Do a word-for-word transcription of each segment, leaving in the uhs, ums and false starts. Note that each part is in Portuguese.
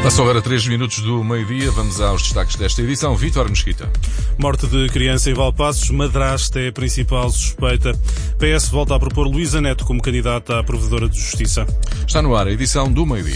Passam agora três minutos do meio-dia. Vamos aos destaques desta edição. Vítor Mesquita. Morte de criança em Valpaços. Madrasta é a principal suspeita. P S volta a propor Luísa Neto como candidata à Provedora de Justiça. Está no ar a edição do meio-dia.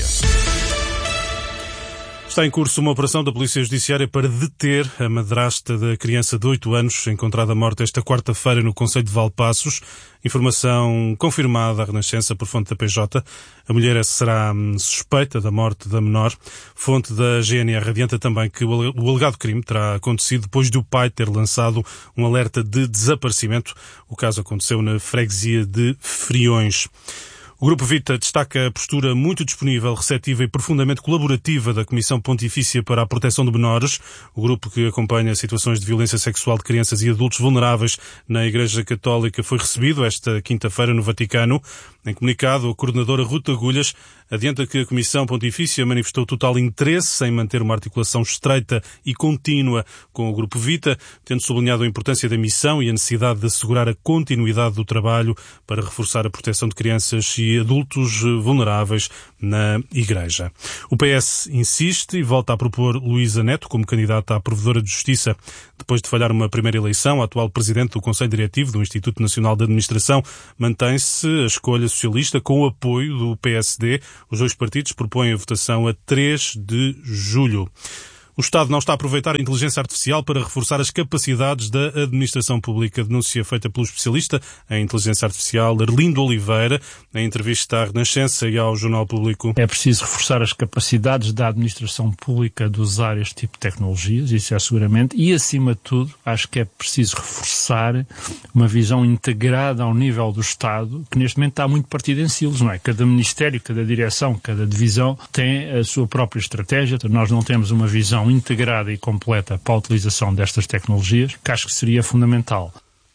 Está em curso uma operação da Polícia Judiciária para deter a madrasta da criança de oito anos, encontrada morta esta quarta-feira no concelho de Valpaços. Informação confirmada à Renascença por fonte da P J. A mulher será suspeita da morte da menor. Fonte da G N R adianta também que o alegado crime terá acontecido depois do pai ter lançado um alerta de desaparecimento. O caso aconteceu na freguesia de Friões. O Grupo Vita destaca a postura muito disponível, receptiva e profundamente colaborativa da Comissão Pontifícia para a Proteção de Menores, o grupo que acompanha situações de violência sexual de crianças e adultos vulneráveis na Igreja Católica, foi recebido esta quinta-feira no Vaticano. Em comunicado, a coordenadora Ruth Agulhas adianta que a Comissão Pontifícia manifestou total interesse em manter uma articulação estreita e contínua com o Grupo Vita, tendo sublinhado a importância da missão e a necessidade de assegurar a continuidade do trabalho para reforçar a proteção de crianças e adultos vulneráveis na Igreja. O P S insiste e volta a propor Luísa Neto como candidata à Provedora de Justiça. Depois de falhar uma primeira eleição, a atual presidente do Conselho Diretivo do Instituto Nacional de Administração mantém-se a escolha socialista com o apoio do P S D. Os dois partidos propõem a votação a três de julho. O Estado não está a aproveitar a inteligência artificial para reforçar as capacidades da administração pública. Denúncia feita pelo especialista em inteligência artificial Arlindo Oliveira, em entrevista à Renascença e ao Jornal Público. É preciso reforçar as capacidades da administração pública de usar este tipo de tecnologias, isso é seguramente, e acima de tudo, acho que é preciso reforçar uma visão integrada ao nível do Estado, que neste momento está muito partido em silos, não é? Cada ministério, cada direção, cada divisão tem a sua própria estratégia. Nós não temos uma visão integrada e completa para a utilização destas tecnologias, que acho que seria fundamental.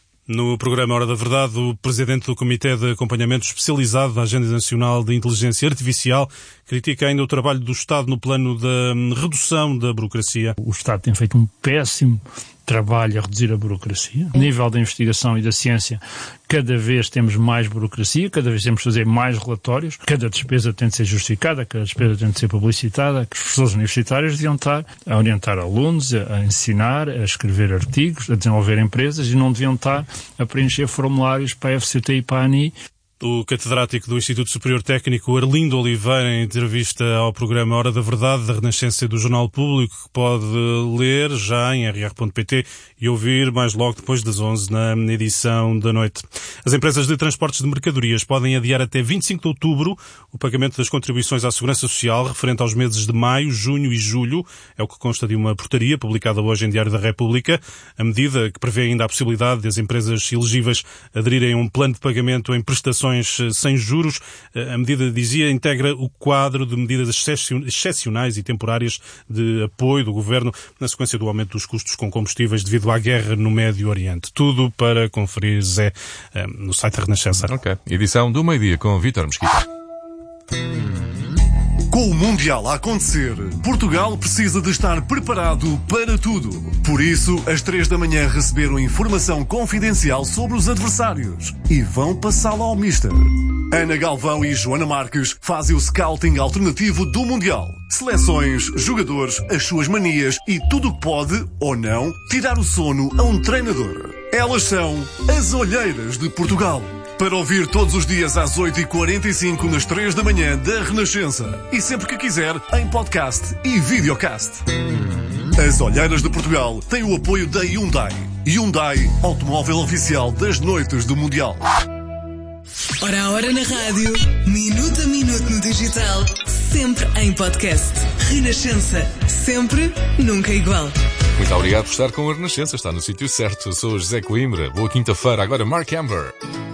No programa Hora da Verdade, o presidente do Comitê de Acompanhamento Especializado da Agenda Nacional de Inteligência Artificial critica ainda o trabalho do Estado no plano da redução da burocracia. O Estado tem feito um péssimo trabalho a reduzir a burocracia. A nível da investigação e da ciência, cada vez temos mais burocracia, cada vez temos de fazer mais relatórios, cada despesa tem de ser justificada, cada despesa tem de ser publicitada, que os professores universitários deviam estar a orientar alunos, a ensinar, a escrever artigos, a desenvolver empresas e não deviam estar a preencher formulários para a F C T e para a A N I. O catedrático do Instituto Superior Técnico Arlindo Oliveira, em entrevista ao programa Hora da Verdade, da Renascença e do Jornal Público, que pode ler já em r r ponto p t e ouvir mais logo depois das onze na edição da noite. As empresas de transportes de mercadorias podem adiar até vinte e cinco de outubro o pagamento das contribuições à Segurança Social referente aos meses de maio, junho e julho. É o que consta de uma portaria publicada hoje em Diário da República. A medida, que prevê ainda a possibilidade de as empresas elegíveis aderirem a um plano de pagamento em prestações sem juros. A medida, dizia, integra o quadro de medidas excepcionais e temporárias de apoio do Governo na sequência do aumento dos custos com combustíveis devido à guerra no Médio Oriente. Tudo para conferir, Zé, no site da Renascença. Ok. Edição do meio-dia com Vítor Mesquita. Com o Mundial a acontecer, Portugal precisa de estar preparado para tudo. Por isso, às três da manhã receberam informação confidencial sobre os adversários e vão passá-la ao Mister. Ana Galvão e Joana Marques fazem o scouting alternativo do Mundial. Seleções, jogadores, as suas manias e tudo o que pode, ou não, tirar o sono a um treinador. Elas são as Olheiras de Portugal. Para ouvir todos os dias às oito e quarenta e cinco nas três da manhã da Renascença. E sempre que quiser, em podcast e videocast. As Olheiras de Portugal têm o apoio da Hyundai. Hyundai, automóvel oficial das noites do Mundial. Hora a hora na rádio, minuto a minuto no digital, sempre em podcast. Renascença, sempre, nunca igual. Muito obrigado por estar com a Renascença. Está no sítio certo. Eu sou o José Coimbra. Boa quinta-feira. Agora Mark Amber.